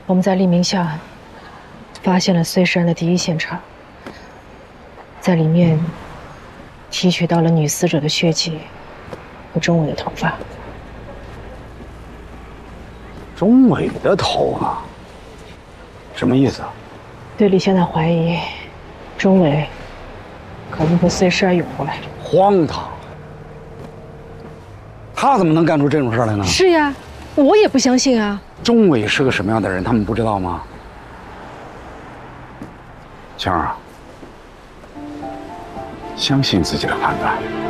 我们在黎明巷发现了碎尸案的第一现场，在里面提取到了女死者的血迹和钟伟的头发。 钟伟的头发，什么意思啊？ 队里现在怀疑钟伟可能和碎尸案有关。 荒唐！他怎么能干出这种事来呢？ 是呀，我也不相信啊。 钟伟是个什么样的人，他们不知道吗？晴儿啊，相信自己的判断。